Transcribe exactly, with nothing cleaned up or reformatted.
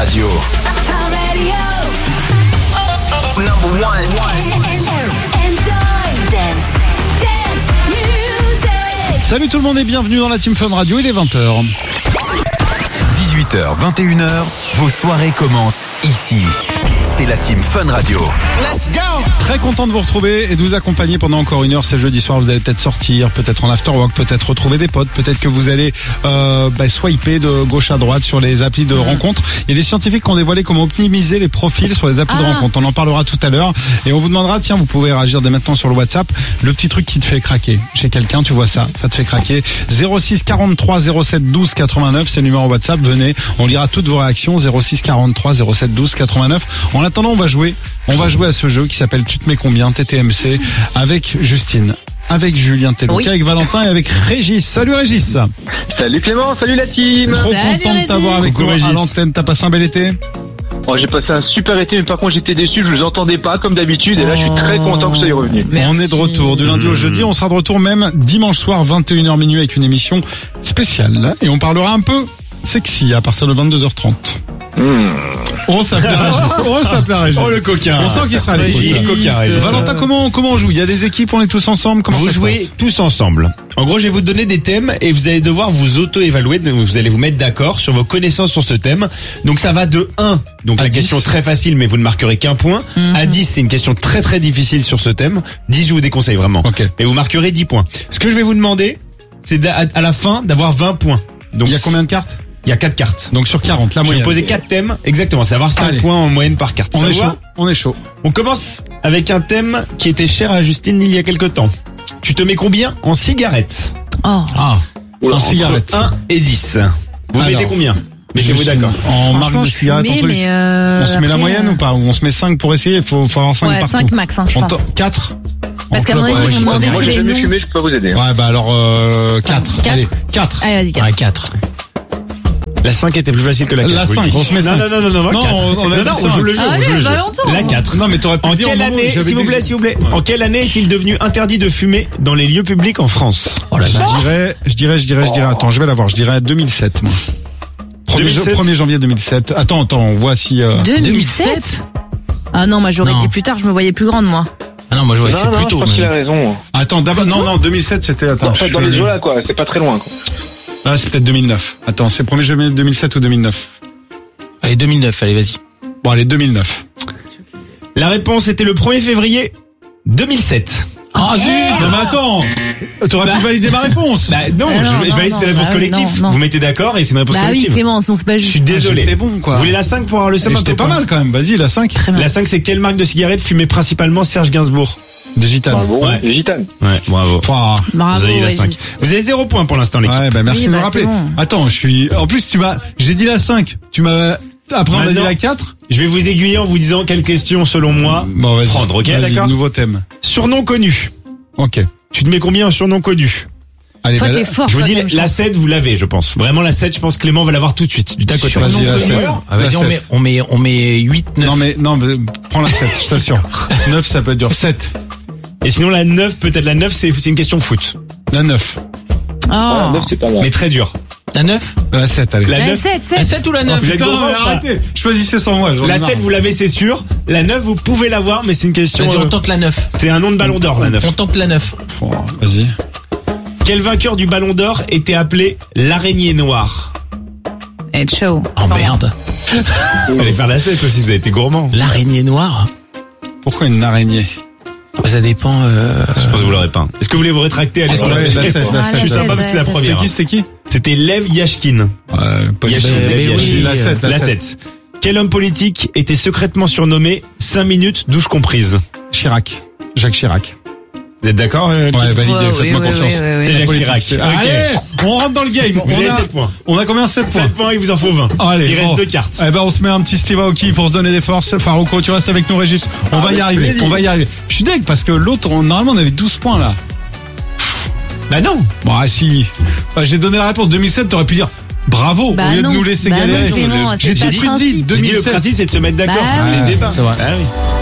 Radio. Number one. Enjoy. Dance. Dance music. Salut tout le monde et bienvenue dans la Team Fun Radio, il est vingt heures. dix-huit heures, vingt et une heures, vos soirées commencent ici. C'est la Team Fun Radio. Let's go! Très content de vous retrouver et de vous accompagner pendant encore une heure. C'est jeudi soir, vous allez peut-être sortir, peut-être en afterwork, peut-être retrouver des potes, peut-être que vous allez euh, bah, swiper de gauche à droite sur les applis de rencontres. Il y a des scientifiques qui ont dévoilé comment optimiser les profils sur les applis ah. de rencontres. On en parlera tout à l'heure et on vous demandera, tiens, vous pouvez réagir dès maintenant sur le WhatsApp, le petit truc qui te fait craquer. Chez quelqu'un, tu vois ça, ça te fait craquer. zéro six quarante-trois zéro sept douze quatre-vingt-neuf, c'est le numéro WhatsApp. Venez, on lira toutes vos réactions. zéro six quarante-trois zéro sept douze quatre-vingt-neuf. En attendant, on va jouer. On va jouer à ce jeu qui s'appelle Tu te mets combien, T T M C, avec Justine, avec Julien Telouka, oui. avec Valentin et avec Régis. Salut Régis. Salut Clément, salut la team. Trop Salut content Régis. de t'avoir avec nous à l'antenne. T'as passé un bel été? Oh, j'ai passé un super été, mais par contre j'étais déçu, je vous entendais pas comme d'habitude, et là je suis très content que vous soyez revenus. On est de retour du lundi au jeudi, on sera de retour même dimanche soir vingt et une heures minuit avec une émission spéciale et on parlera un peu sexy à partir de vingt-deux heures trente. Mmh. Oh ça plaît Régis. Oh ça plaît Régis. Oh le coquin. On sent qu'il sera les coquin. Valentin, comment comment on joue? Il y a des équipes, on est tous ensemble. Comment vous ça se jouez passe tous ensemble. En gros, je vais vous donner des thèmes et vous allez devoir vous auto-évaluer. Vous allez vous mettre d'accord sur vos connaissances sur ce thème. Donc ça va de un. Donc à la dix. question très facile, mais vous ne marquerez qu'un point. Mm-hmm. À dix, c'est une question très très difficile sur ce thème. dix, je vous déconseille vraiment. Okay. Mais vous marquerez dix points. Ce que je vais vous demander, c'est à, à la fin d'avoir vingt points. Donc il y a combien de cartes? Il y a quatre cartes. Donc sur quarante, la je moyenne. vais poser quatre thèmes, exactement. C'est avoir cinq Allez. points en moyenne par carte. On Ça est vous chaud. va On est chaud. On commence avec un thème qui était cher à Justine il y a quelque temps. Tu te mets combien en cigarettes? Oh. Ah. Oula, En cigarette. un et dix. Vous Alors, mettez combien? Mettez-vous d'accord. En marque de je cigarette, en fumais, truc. mais euh, On se met la après, moyenne euh, ou pas? Ou on se met cinq pour essayer? Il faut, faut avoir cinq Ouais, partout. cinq max, hein, je On pense. to- quatre? Parce qu'à mon avis, ils vont demander Moi tous j'ai les jamais noms. fumé, je peux pas vous aider. Ouais, bah alors, euh, quatre. Quatre. Allez, quatre. Allez, vas-y, quatre. quatre. La cinq était plus facile que la quatre. La vous le cinq, dites. on se met non, cinq. non, non, non, non, Non, quatre. on- on a non, dit non, cinq. on joue le jeu, Ah, on joue allez, le jeu. Valentin. La quatre. Non, mais t'aurais pu En dire au quelle moment où année, j'avais s'il vous dit- plaît, s'il vous plaît, en quelle année est-il devenu interdit de fumer dans les lieux publics en France? Oh là là. Je dirais, je dirais, je dirais, je dirais, attends, je vais la voir, je dirais deux mille sept, moi. deux mille sept premier janvier deux mille sept. Attends, attends, on voit si, euh... deux mille sept Ah non, moi j'aurais Non. dit plus tard, je me voyais plus grande, moi. Ah non, moi je vois que Non, c'est non, plus je tôt. pense qu'il a mais- raison. Attends, d'abord, non, non, deux mille sept, c'était, attends. En fait, je dans suis- les eaux là, quoi, c'est pas très loin, quoi. Ah, c'est peut-être deux mille neuf. Attends, c'est premier janvier deux mille sept ou deux mille neuf? Allez, deux mille neuf, allez, vas-y. Bon, allez, deux mille neuf. La réponse était le premier février deux mille sept. Ah, zut! Non, mais attends! T'aurais Bah. pu valider ma réponse! Bah non, Ah, non, je, je non, valide non, cette réponse bah oui, collective. non, non. Vous mettez d'accord et c'est une réponse Bah oui, collective. Clément, sinon c'est pas Je juste. suis désolé. J'étais bon, quoi. Vous voulez la cinq pour avoir le seum Et un j'étais peu pas point mal, quand même. Vas-y, la cinq. Très mal. La cinq, c'est quelle marque de cigarette fumait principalement Serge Gainsbourg? Des gitanes. Bravo, Ouais. les gitanes. Ouais, bravo. Pouah. Bravo, Vous avez eu la cinq. Régis. Vous avez zéro point pour l'instant, l'équipe. Ouais, bah, merci Oui, de me bah, rappeler. c'est bon. Attends, je suis, en plus, tu m'as, j'ai dit la cinq. Tu m'as, après, on a dit Maintenant, la quatre. Je vais vous aiguiller en vous disant quelle question, selon moi, Bon, vas-y. prendre, ok, Vas-y, d'accord? nouveau thème. Surnom connu. Ok. Tu te mets combien en surnom connu? Allez, Toi, bah, t'es fort, Je vous toi, dis, quand même, je la pense. sept, vous l'avez, je pense. Vraiment, la sept, je pense que Clément va l'avoir tout de suite. Du tac au tac. Vas-y, la Surnom sept. connu. Ah, vas-y, La on sept. met, on met, on met huit, neuf. Non, mais, non, mais, prends la sept, je t'assure. neuf, ça peut être dur. sept. Et sinon, la neuf, peut-être la neuf, c'est c'est une question foot. La neuf. Ah, Oh. neuf, c'est pas mal. Mais très dur. La neuf? La sept, allez. La La neuf, sept, La sept. sept ou la neuf? Vous êtes Putain, gourmand mais ou pas arrêtez. Choisissez sans moi. j'en ai La marre. sept, vous l'avez, c'est sûr. La neuf, vous pouvez l'avoir, mais c'est une question... Vas-y, euh, on tente la neuf. c'est un nom de ballon d'or, la neuf. On tente la neuf. Oh, vas-y. Quel vainqueur du ballon d'or était appelé l'araignée noire? It's show. Oh merde. Allez faire la sept aussi, vous avez été gourmand. L'araignée noire? Pourquoi une araignée? Bah, ça dépend, euh... Je pense que vous l'aurez pas. Est-ce que vous voulez vous rétracter? Allez, sur Ouais, la la sept. sept, la Ah, sept. Je suis la sympa sept, parce que c'est la la sept. première. C'était qui, c'était qui? C'était Lev Yashkin. Ouais, pas Yashkin, Yachine. Lev mais Yashkin. oui, La sept, la La sept. sept. Quel homme politique était secrètement surnommé cinq minutes douche comprise? Chirac. Jacques Chirac. Vous êtes d'accord? euh, l'équipe? Ouais, validé, Ouais, oui, faites-moi oui, confiance. oui, oui, oui. C'est La Jacques politique, Chirac. c'est- Ok. Allez, on rentre dans le game. Vous on avez a, sept points. On a combien? sept points. sept points, il vous en faut vingt. Allez, il reste bon. deux cartes. Eh ben, on se met un petit Steve Aoki pour se donner des forces. Farouko, tu restes avec nous, Régis. On va y arriver. On va y arriver. Je suis deg parce que l'autre, on- normalement, on avait douze points, là. Bah non. Bon, ah, si. Bah, j'ai donné la réponse deux mille sept, t'aurais pu dire bravo, Bah au lieu non. de nous laisser Bah non, galérer. Clément, J'ai c'est tout pas de le suite dit principe. deux J'ai dit mille le sept. principe, c'est de se mettre d'accord. Bah c'est oui. les débats. C'est vrai. Ah oui.